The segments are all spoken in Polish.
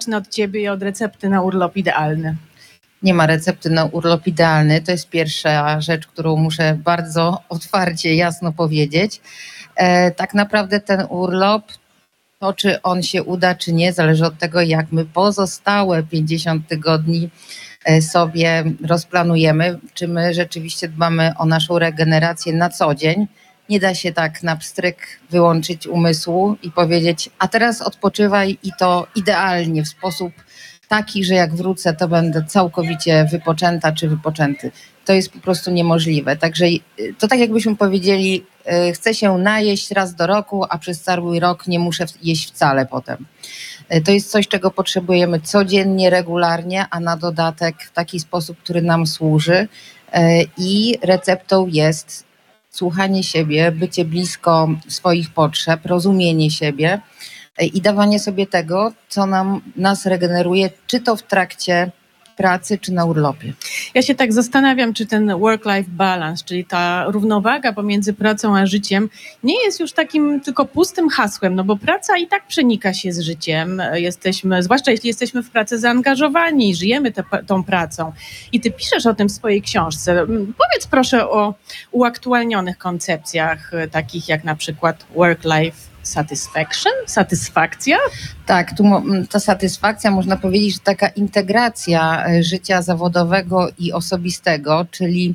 zacznę od ciebie i od recepty na urlop idealny. Nie ma recepty na urlop idealny. To jest pierwsza rzecz, którą muszę bardzo otwarcie, jasno powiedzieć. Tak naprawdę ten urlop, to czy on się uda, czy nie, zależy od tego, jak my pozostałe 50 tygodni sobie rozplanujemy, czy my rzeczywiście dbamy o naszą regenerację na co dzień. Nie da się tak na pstryk wyłączyć umysłu i powiedzieć, a teraz odpoczywaj i to idealnie, w sposób taki, że jak wrócę, to będę całkowicie wypoczęta czy wypoczęty. To jest po prostu niemożliwe. Także to tak jakbyśmy powiedzieli, chcę się najeść raz do roku, a przez cały rok nie muszę jeść wcale potem. To jest coś, czego potrzebujemy codziennie, regularnie, a na dodatek w taki sposób, który nam służy. I receptą jest słuchanie siebie, bycie blisko swoich potrzeb, rozumienie siebie i dawanie sobie tego, co nas regeneruje, czy to w trakcie pracy, czy na urlopie. Ja się tak zastanawiam, czy ten work-life balance, czyli ta równowaga pomiędzy pracą a życiem nie jest już takim tylko pustym hasłem, no bo praca i tak przenika się z życiem. Zwłaszcza jeśli jesteśmy w pracy zaangażowani, żyjemy tą pracą. I ty piszesz o tym w swojej książce. Powiedz proszę o uaktualnionych koncepcjach, takich jak na przykład work-life satysfakcja? Tak, ta satysfakcja, można powiedzieć, że taka integracja życia zawodowego i osobistego, czyli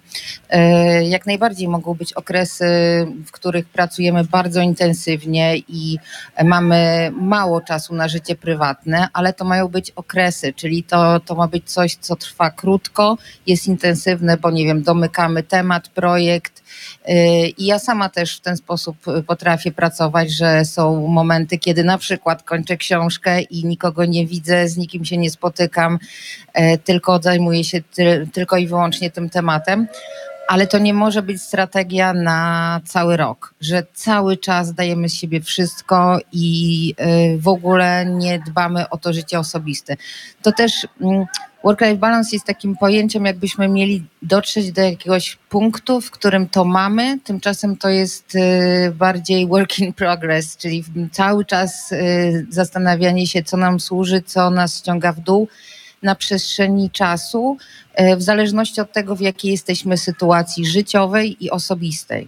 jak najbardziej mogą być okresy, w których pracujemy bardzo intensywnie i mamy mało czasu na życie prywatne, ale to mają być okresy, czyli to ma być coś, co trwa krótko, jest intensywne, bo nie wiem, domykamy temat, projekt i ja sama też w ten sposób potrafię pracować, że są momenty, kiedy na przykład kończę książkę i nikogo nie widzę, z nikim się nie spotykam, tylko zajmuję się tylko i wyłącznie tym tematem. Ale to nie może być strategia na cały rok, że cały czas dajemy z siebie wszystko i w ogóle nie dbamy o to życie osobiste. To też work-life balance jest takim pojęciem, jakbyśmy mieli dotrzeć do jakiegoś punktu, w którym to mamy. Tymczasem to jest bardziej work in progress, czyli cały czas zastanawianie się, co nam służy, co nas ściąga w dół na przestrzeni czasu, w zależności od tego, w jakiej jesteśmy sytuacji życiowej i osobistej.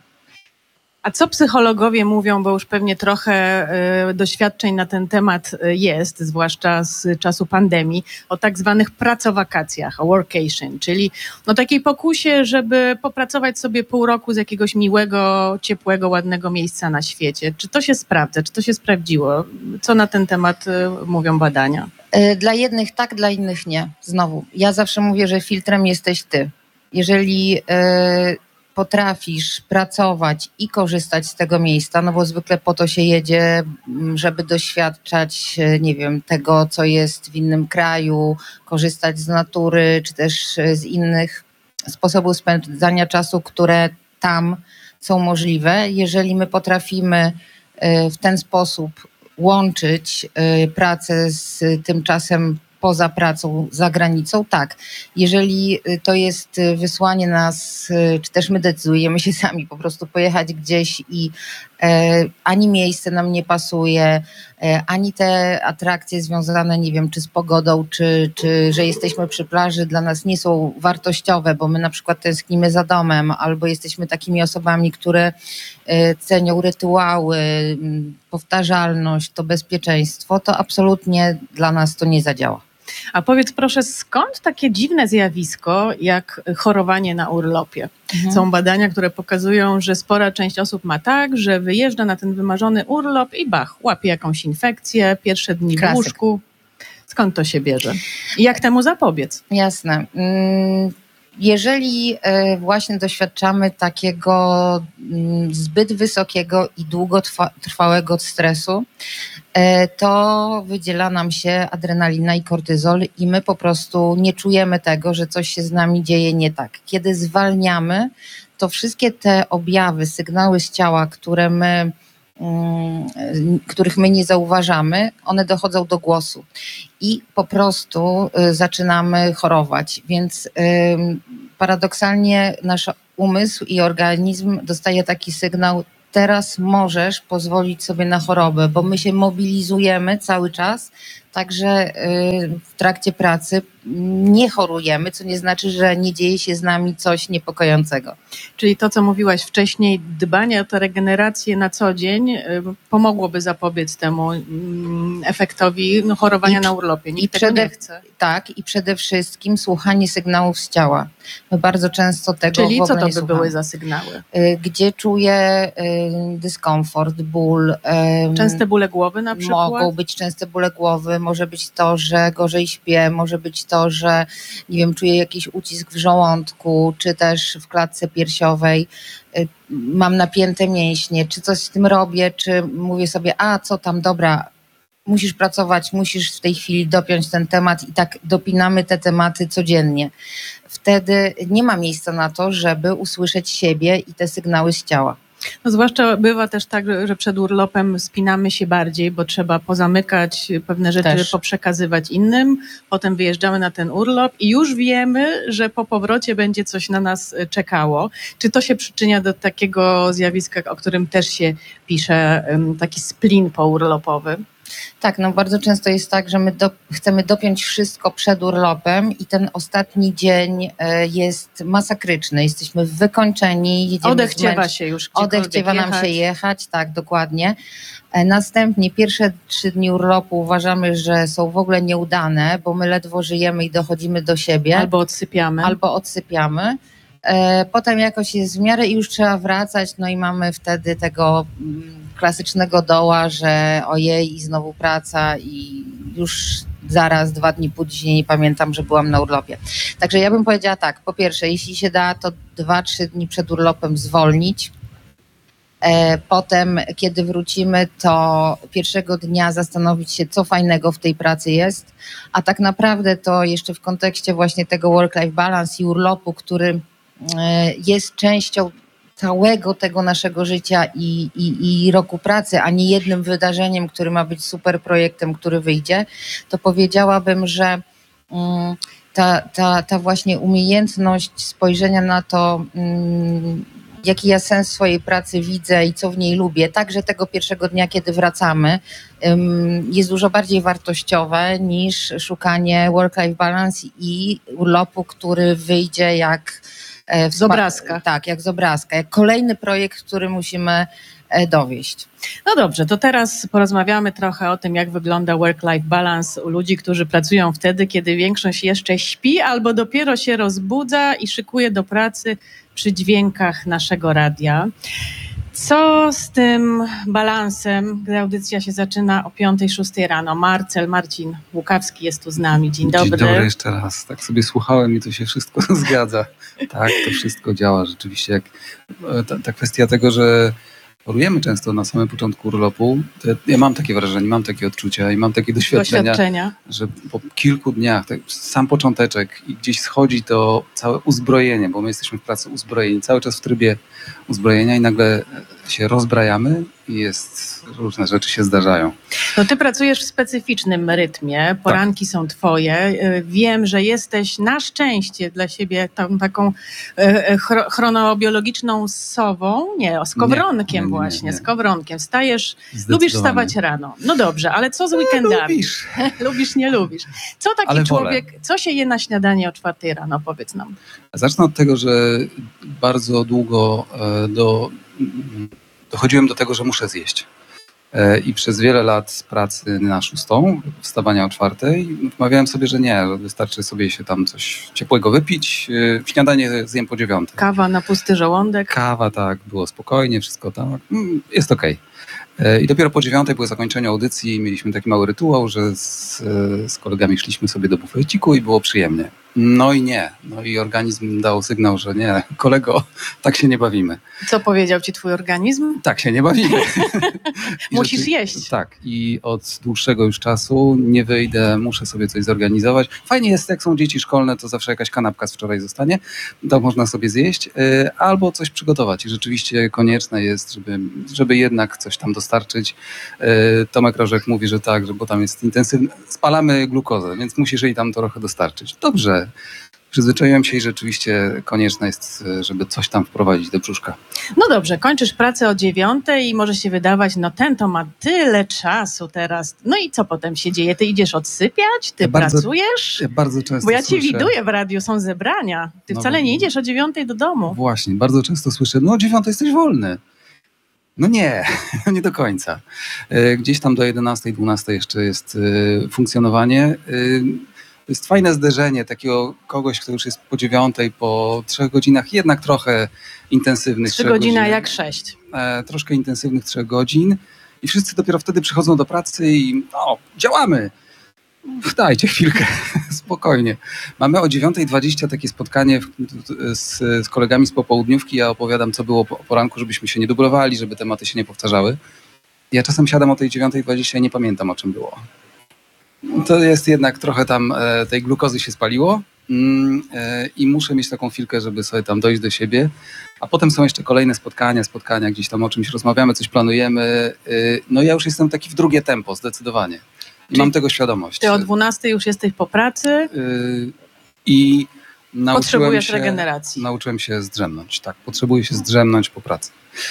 A co psychologowie mówią, bo już pewnie trochę doświadczeń na ten temat jest, zwłaszcza z czasu pandemii, o tak zwanych pracowakacjach, o workation, czyli takiej pokusie, żeby popracować sobie pół roku z jakiegoś miłego, ciepłego, ładnego miejsca na świecie. Czy to się sprawdza? Czy to się sprawdziło? Co na ten temat mówią badania? Dla jednych tak, dla innych nie. Znowu, ja zawsze mówię, że filtrem jesteś ty. Jeżeli potrafisz pracować i korzystać z tego miejsca, no bo zwykle po to się jedzie, żeby doświadczać, nie wiem, tego, co jest w innym kraju, korzystać z natury, czy też z innych sposobów spędzania czasu, które tam są możliwe. Jeżeli my potrafimy w ten sposób łączyć pracę z tym czasem poza pracą, za granicą, tak. Jeżeli to jest wysłanie nas, czy też my decydujemy się sami po prostu pojechać gdzieś i ani miejsce nam nie pasuje, ani te atrakcje związane, nie wiem, czy z pogodą, czy że jesteśmy przy plaży, dla nas nie są wartościowe, bo my na przykład tęsknimy za domem, albo jesteśmy takimi osobami, które cenią rytuały, powtarzalność, to bezpieczeństwo, to absolutnie dla nas to nie zadziała. A powiedz proszę, skąd takie dziwne zjawisko jak chorowanie na urlopie? Są badania, które pokazują, że spora część osób ma tak, że wyjeżdża na ten wymarzony urlop i łapie jakąś infekcję, pierwsze dni w łóżku. Skąd to się bierze? I jak temu zapobiec? Jasne. Jeżeli właśnie doświadczamy takiego zbyt wysokiego i długotrwałego stresu, to wydziela nam się adrenalina i kortyzol i my po prostu nie czujemy tego, że coś się z nami dzieje nie tak. Kiedy zwalniamy, to wszystkie te objawy, sygnały z ciała, których my nie zauważamy, one dochodzą do głosu i po prostu zaczynamy chorować. Więc paradoksalnie nasz umysł i organizm dostaje taki sygnał: teraz możesz pozwolić sobie na chorobę, bo my się mobilizujemy cały czas Także w trakcie pracy nie chorujemy, co nie znaczy, że nie dzieje się z nami coś niepokojącego. Czyli to, co mówiłaś wcześniej, dbanie o tę regenerację na co dzień pomogłoby zapobiec temu efektowi chorowania na urlopie. Nikt tego nie chce. Tak, i przede wszystkim słuchanie sygnałów z ciała. My bardzo często tego Czyli w ogóle co to nie by słuchamy. były za sygnały? Gdzie czuję dyskomfort, ból. Częste bóle głowy na przykład? Mogą być częste bóle głowy, może być to, że gorzej śpię, może być to, że nie wiem, czuję jakiś ucisk w żołądku, czy też w klatce piersiowej. Mam napięte mięśnie, czy coś z tym robię, czy mówię sobie, a co tam, dobra, musisz pracować, musisz w tej chwili dopiąć ten temat i tak dopinamy te tematy codziennie. Wtedy nie ma miejsca na to, żeby usłyszeć siebie i te sygnały z ciała. No zwłaszcza bywa też tak, że przed urlopem spinamy się bardziej, bo trzeba pozamykać pewne rzeczy, poprzekazywać innym. Potem wyjeżdżamy na ten urlop i już wiemy, że po powrocie będzie coś na nas czekało. Czy to się przyczynia do takiego zjawiska, o którym też się pisze, taki splin pourlopowy? Tak, no bardzo często jest tak, że my chcemy dopiąć wszystko przed urlopem i ten ostatni dzień jest masakryczny. Jesteśmy wykończeni. Jedziemy odechciewa się już odechciewa nam się jechać, tak, dokładnie. Następnie pierwsze 3 dni urlopu uważamy, że są w ogóle nieudane, bo my ledwo żyjemy i dochodzimy do siebie. Albo odsypiamy. Potem jakoś jest w miarę i już trzeba wracać, no i mamy wtedy tego klasycznego doła, że ojej i znowu praca i już zaraz 2 dni później nie pamiętam, że byłam na urlopie. Także ja bym powiedziała tak, po pierwsze, jeśli się da, to 2-3 dni przed urlopem zwolnić. Potem, kiedy wrócimy, to pierwszego dnia zastanowić się, co fajnego w tej pracy jest, a tak naprawdę to jeszcze w kontekście właśnie tego work-life balance i urlopu, który jest częścią całego tego naszego życia i roku pracy, a nie jednym wydarzeniem, który ma być super projektem, który wyjdzie, to powiedziałabym, że ta właśnie umiejętność spojrzenia na to, jaki ja sens swojej pracy widzę i co w niej lubię, także tego pierwszego dnia, kiedy wracamy, jest dużo bardziej wartościowe niż szukanie work-life balance i urlopu, który wyjdzie jak z obrazka. Tak, jak z obrazka, jak kolejny projekt, który musimy dowieść. No dobrze, to teraz porozmawiamy trochę o tym, jak wygląda work-life balance u ludzi, którzy pracują wtedy, kiedy większość jeszcze śpi albo dopiero się rozbudza i szykuje do pracy przy dźwiękach naszego radia. Co z tym balansem, gdy audycja się zaczyna o 5-6 rano? Marcin Łukawski jest tu z nami. Dzień dobry. Dzień dobry jeszcze raz. Tak sobie słuchałem i to się wszystko zgadza. Tak, to wszystko działa rzeczywiście. Jak ta kwestia tego, że chorujemy często na samym początku urlopu. Ja mam takie wrażenie, mam takie odczucia i mam takie doświadczenia, że po kilku dniach, sam począteczek i gdzieś schodzi to całe uzbrojenie, bo my jesteśmy w pracy uzbrojeni, cały czas w trybie uzbrojenia i nagle się rozbrajamy i różne rzeczy się zdarzają. No ty pracujesz w specyficznym rytmie, poranki są twoje. Wiem, że jesteś na szczęście dla siebie taką chronobiologiczną sową, skowronkiem właśnie, skowronkiem. Wstajesz, lubisz wstawać rano. No dobrze, ale co z weekendami? Lubisz. Lubisz, nie lubisz. Co taki człowiek, co się je na śniadanie o 4 rano? Powiedz nam. Zacznę od tego, że bardzo długo dochodziłem do tego, że muszę zjeść. I przez wiele lat pracy na 6, wstawania o 4, wmawiałem sobie, że nie, że wystarczy sobie się tam coś ciepłego wypić. Śniadanie zjem po 9. Kawa na pusty żołądek? Kawa, tak, było spokojnie, wszystko tak, jest okej. I dopiero po 9 było zakończenie audycji, mieliśmy taki mały rytuał, że z kolegami szliśmy sobie do bufeciku i było przyjemnie. No i organizm dał sygnał, że nie, kolego, tak się nie bawimy. Co powiedział ci twój organizm? Tak się nie bawimy. Musisz jeść. Tak, i od dłuższego już czasu nie wyjdę, muszę sobie coś zorganizować. Fajnie jest, jak są dzieci szkolne, to zawsze jakaś kanapka z wczoraj zostanie, to można sobie zjeść, albo coś przygotować. I rzeczywiście konieczne jest, żeby jednak coś tam dostarczyć. Tomek Rożek mówi, że tak, bo tam jest intensywne, spalamy glukozę, więc musisz jej tam trochę dostarczyć. Dobrze. Przyzwyczaiłem się i rzeczywiście konieczne jest, żeby coś tam wprowadzić do brzuszka. No dobrze, kończysz pracę o 9:00 i może się wydawać, no ten to ma tyle czasu teraz. No i co potem się dzieje? Ty idziesz odsypiać? Ty pracujesz? Ja bardzo często Bo ja cię słyszę, widuję w radiu, są zebrania. Ty No wcale nie idziesz o 9:00 do domu. Właśnie, bardzo często słyszę, no o 9:00 jesteś wolny. No nie, nie do końca. Gdzieś tam do 11, 12 jeszcze jest funkcjonowanie. To jest fajne zderzenie takiego kogoś, kto już jest po 9:00, po 3 godzinach, jednak trochę intensywnych 3 godziny jak 6. Troszkę intensywnych 3 godzin i wszyscy dopiero wtedy przychodzą do pracy i no, działamy. Dajcie chwilkę, spokojnie. Mamy o 9:20 takie spotkanie z kolegami z popołudniówki. Ja opowiadam, co było po poranku, żebyśmy się nie dublowali, żeby tematy się nie powtarzały. Ja czasem siadam o tej 9:20 i nie pamiętam, o czym było. To jest jednak trochę tam tej glukozy się spaliło i muszę mieć taką chwilkę, żeby sobie tam dojść do siebie. A potem są jeszcze kolejne spotkania, gdzieś tam o czymś rozmawiamy, coś planujemy. No ja już jestem taki w drugie tempo, zdecydowanie. I mam tego świadomość. Ty o 12:00 już jesteś po pracy. I potrzebujesz regeneracji. Nauczyłem się zdrzemnąć, tak. Potrzebuję się zdrzemnąć po pracy.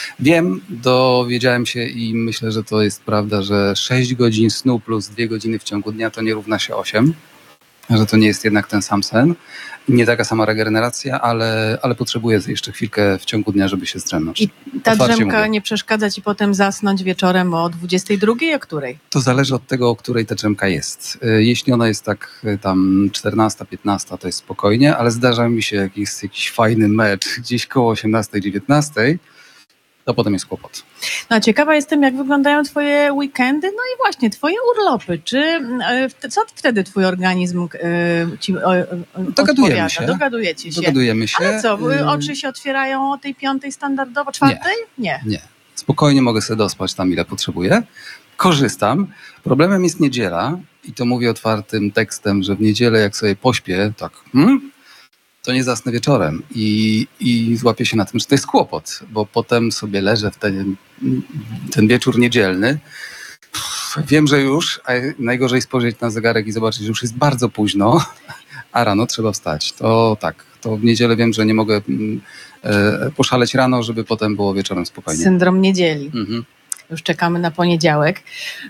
Dowiedziałem się i myślę, że to jest prawda, że 6 godzin snu plus 2 godziny w ciągu dnia to nie równa się 8. Że to nie jest jednak ten sam sen. Nie taka sama regeneracja, ale potrzebuję jeszcze chwilkę w ciągu dnia, żeby się zdrzemnąć. I ta Otwarcie drzemka mówię. nie przeszkadza ci potem zasnąć wieczorem o 22:00, o której? To zależy od tego, o której ta drzemka jest. Jeśli ona jest tak tam 14, 15, to jest spokojnie, ale zdarza mi się, jak jest jakiś fajny mecz gdzieś koło 18, 19, to potem jest kłopot. No, ciekawa jestem, jak wyglądają twoje weekendy, no i właśnie twoje urlopy. Co wtedy twój organizm ci odpowiada? Dogadujecie się. Dogadujemy się. Ale co, oczy się otwierają o tej 5:00 standardowo, 4:00? Nie. Spokojnie mogę sobie dospać tam, ile potrzebuję. Korzystam. Problemem jest niedziela i to mówię otwartym tekstem, że w niedzielę jak sobie pośpię, tak, to nie zasnę wieczorem i złapię się na tym, że to jest kłopot, bo potem sobie leżę w ten wieczór niedzielny. Wiem, że już, a najgorzej spojrzeć na zegarek i zobaczyć, że już jest bardzo późno, a rano trzeba wstać. To tak, to w niedzielę wiem, że nie mogę poszaleć rano, żeby potem było wieczorem spokojnie. Syndrom niedzieli. Mhm. Już czekamy na poniedziałek.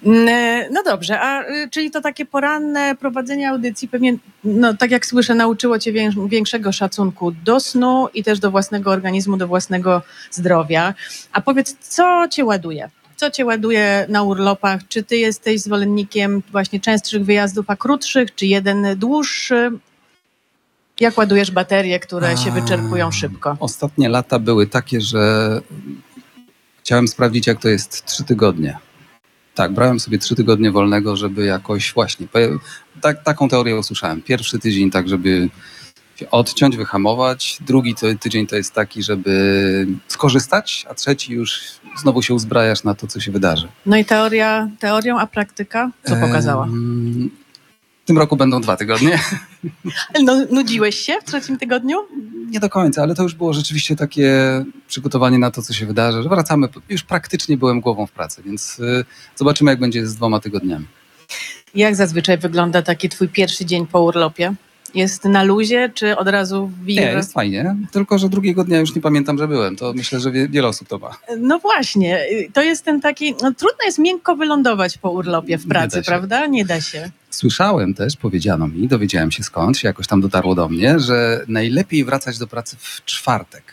No dobrze, czyli to takie poranne prowadzenie audycji pewnie, no tak jak słyszę, nauczyło cię większego szacunku do snu i też do własnego organizmu, do własnego zdrowia. A powiedz, co cię ładuje? Co cię ładuje na urlopach? Czy ty jesteś zwolennikiem właśnie częstszych wyjazdów, a krótszych, czy jeden dłuższy? Jak ładujesz baterie, które się wyczerpują szybko? Ostatnie lata były takie, że chciałem sprawdzić, jak to jest 3 tygodnie. Tak, brałem sobie 3 tygodnie wolnego, żeby jakoś właśnie, taką teorię usłyszałem. Pierwszy tydzień tak, żeby się odciąć, wyhamować. Drugi tydzień to jest taki, żeby skorzystać, a trzeci już znowu się uzbrajasz na to, co się wydarzy. No i teorią, a praktyka co pokazała? W tym roku będą 2 tygodnie. No, nudziłeś się w 3. tygodniu? Nie do końca, ale to już było rzeczywiście takie przygotowanie na to, co się wydarzy, że wracamy. Już praktycznie byłem głową w pracy, więc zobaczymy, jak będzie z 2 tygodniami. Jak zazwyczaj wygląda taki twój pierwszy dzień po urlopie? Jest na luzie, czy od razu wir? Nie, jest fajnie, tylko że drugiego dnia już nie pamiętam, że byłem. To myślę, że wiele osób to ma. No właśnie, to jest ten taki, no trudno jest miękko wylądować po urlopie w pracy, prawda? Nie da się. Słyszałem też, powiedziano mi, dowiedziałem się skąd, się jakoś tam dotarło do mnie, że najlepiej wracać do pracy w czwartek.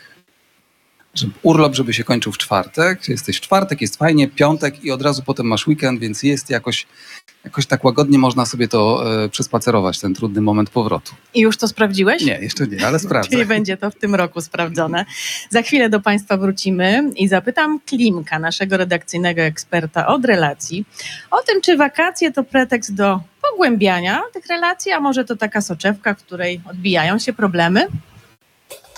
Urlop, żeby się kończył w czwartek, jesteś w czwartek, jest fajnie, piątek i od razu potem masz weekend, więc jest jakoś tak łagodnie można sobie to przespacerować, ten trudny moment powrotu. I już to sprawdziłeś? Nie, jeszcze nie, ale sprawdzę. Czyli będzie to w tym roku sprawdzone. Za chwilę do Państwa wrócimy i zapytam Klimka, naszego redakcyjnego eksperta od relacji, o tym, czy wakacje to pretekst do pogłębiania tych relacji, a może to taka soczewka, w której odbijają się problemy?